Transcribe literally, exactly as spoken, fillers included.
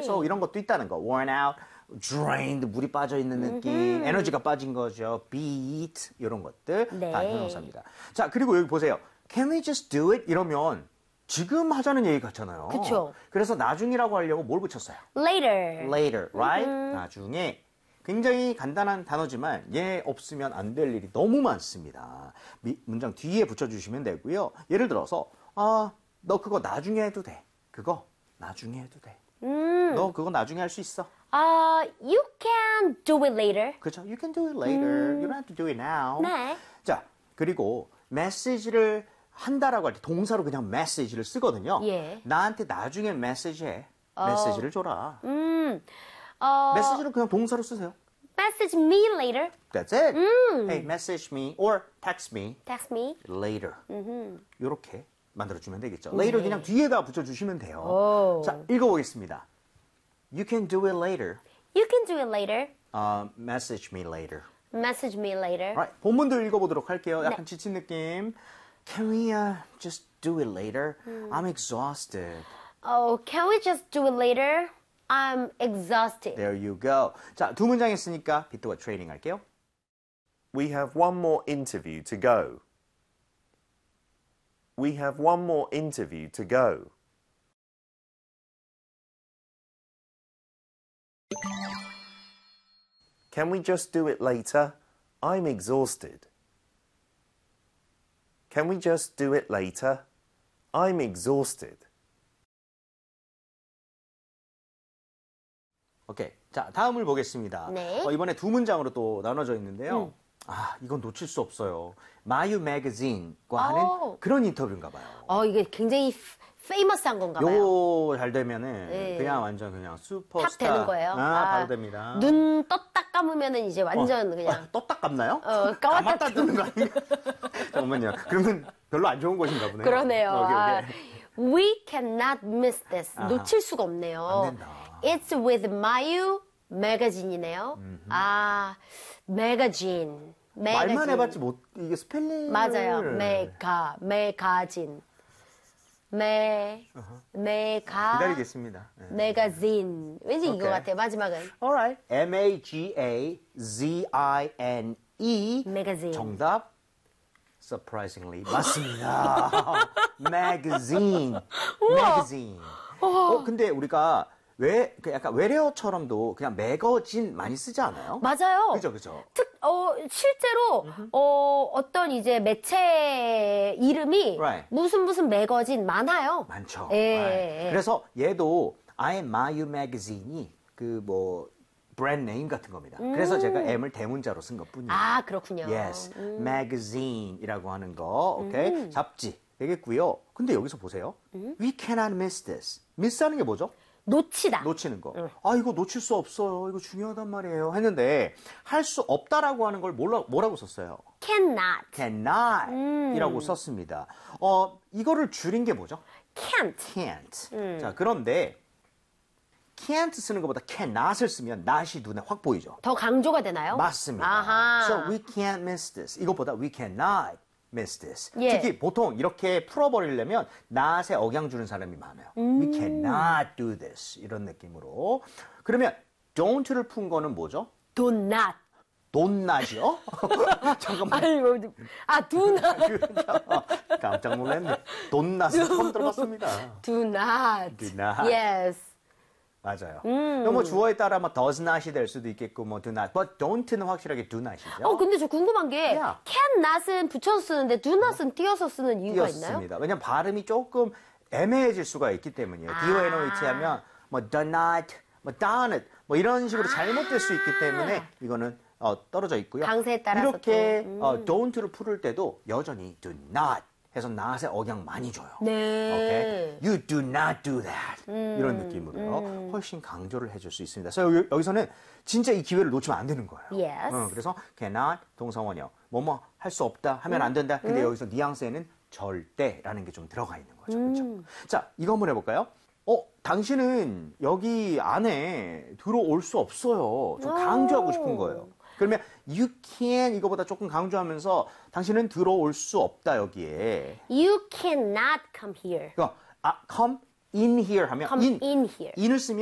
그래서 이런 것도 있다는 거. worn out, drained, 물이 빠져있는 느낌, 음흠. 에너지가 빠진 거죠. beat, 이런 것들 네. 다 형용사입니다. 자, 그리고 여기 보세요. Can we just do it? 이러면 지금 하자는 얘기 같잖아요. 그쵸. 그래서 나중이라고 하려고 뭘 붙였어요? Later. Later, right? 음흠. 나중에. 굉장히 간단한 단어지만 얘 없으면 안 될 일이 너무 많습니다. 미, 문장 뒤에 붙여주시면 되고요. 예를 들어서 아, 너 그거 나중에 해도 돼. 그거 나중에 해도 돼. 음. 너 그거 나중에 할 수 있어. Uh, you can do it later. 그렇죠. You can do it later. You don't have to do it now. 네. 자, 그리고 메시지를 한다라고 할 때 동사로 그냥 메시지를 쓰거든요. 예. 나한테 나중에 메시지 해. 메시지를 줘라. 음. 어, 메시지를 그냥 동사로 쓰세요. message me later. That's it. 음. Hey, message me or text me Text me. later. 음흠. 이렇게 만들어주면 되겠죠. later 그냥 뒤에다 붙여주시면 돼요. 오. 자, 읽어보겠습니다. You can do it later. You can do it later. Uh, message me later. Message me later. Right, 본문도 읽어보도록 할게요. 약간 네. 지친 느낌. Can we uh, just do it later? I'm exhausted. Oh, can we just do it later? I'm exhausted. There you go. 자, 두 문장 했으니까 비트와 트레이닝 할게요. We have one more interview to go. We have one more interview to go. Can we just do it later? I'm exhausted. Can we just do it later? I'm exhausted. 오케이. 자, 다음을 보겠습니다. 네. 어, 이번에 두 문장으로 또 나눠져 있는데요. 음. 아, 이건 놓칠 수 없어요. 마유 매거진과 하는 오. 그런 인터뷰인가 봐요. 어, 이게 굉장히 페이머스한 건가 봐요. 요거 잘 되면은 네. 그냥 완전 그냥 슈퍼스타. 탑 되는 거예요. 아, 아, 바로 됩니다. 눈 떴다 감으면은 이제 완전 어, 그냥. 어, 떴다 감나요? 어, 까맣다 감았다 뜨는 거 아닌가? 잠깐만요. 그러면 별로 안 좋은 곳인가 보네요. 그러네요. 오케이, 오케이. 아, we cannot miss this. 아하. 놓칠 수가 없네요. 안 된다. It's with Mayu magazine이네요. 아, magazine. 말만 해봤지 못 이게 스펠링 맞아요. 메가, 메가진. 메, 메가. 기다리겠습니다. 네. 메가진. 왠지 이거 오케이. 같아요. 마지막은. Alright. M A G A Z I N E. Magazine. 정답. Surprisingly 맞습니다. Magazine. Magazine. 어, 근데 우리가 왜, 그 약간 외래어처럼도 그냥 매거진 많이 쓰지 않아요? 맞아요. 그죠, 그죠. 특, 어, 실제로, 어, 어떤 이제 매체 이름이 Right. 무슨 무슨 매거진 많아요. 많죠. 예, Right. 예. 그래서 얘도 I am Mayu Magazine이 그 뭐 브랜드 네임 같은 겁니다. 그래서 제가 M을 대문자로 쓴 것뿐이에요. 아, 그렇군요. Yes, magazine이라고 하는 거, 오케이, 음. 잡지 되겠고요. 근데 여기서 보세요. We cannot miss this. miss하는 게 뭐죠? 놓치다. 놓치는 거. 아, 이거 놓칠 수 없어요. 이거 중요하단 말이에요. 했는데 할 수 없다라고 하는 걸 뭐라, 뭐라고 썼어요? cannot. cannot 음. 이라고 썼습니다. 어, 이거를 줄인 게 뭐죠? can't. can't. 음. 자, 그런데 can't 쓰는 것보다 cannot을 쓰면 not이 눈에 확 보이죠. 더 강조가 되나요? 맞습니다. 아하. So we can't miss this. 이것보다 we cannot miss this. 예. 특히 보통 이렇게 풀어버리려면 not에 억양 주는 사람이 많아요. 음. We cannot do this. 이런 느낌으로. 그러면 don't를 푼 거는 뭐죠? do not. don't not이요? 잠깐만. 아니, 뭐, 아, do not. 깜짝 놀랐네. don't not은 처음 들어봤습니다. do not. Do not. Yes. 맞아요. 음. 뭐 주어에 따라 뭐 does not이 될 수도 있겠고 뭐 do not, but don't는 확실하게 do not이죠. 어, 근데 저 궁금한 게 Yeah. can not은 붙여서 쓰는데 do not은 띄어서 쓰는 이유가 있나요? 띄었습니다. 왜냐면 발음이 조금 애매해질 수가 있기 때문이에요. 아. D-O-N-O-T 하면 뭐 do not, 뭐 done it 뭐 이런 식으로 잘못될 수 있기 때문에 이거는 어, 떨어져 있고요. 강세에 따라서 이렇게 또, 음. 어, don't를 풀을 때도 여전히 do not 해서 not에 억양 많이 줘요. 네. 오케이? You do not do that. 음. 이런 느낌으로요. 훨씬 강조를 해줄 수 있습니다. 그래서 여- 여기서는 진짜 이 기회를 놓치면 안 되는 거예요. Yes. 어, 그래서 cannot 동사원형 뭐뭐 할 수 없다 하면 안 된다. 근데 여기서 뉘앙스에는 절대라는 게 좀 들어가 있는 거죠. 그렇죠? 자, 이거 한번 해볼까요? 어, 당신은 여기 안에 들어올 수 없어요. 좀 강조하고 싶은 거예요. 그러면 you can 이거보다 조금 강조하면서 당신은 들어올 수 없다 여기에. You cannot come here. 그러니까 아, come in here 하면 Come in, in here. in을 쓰면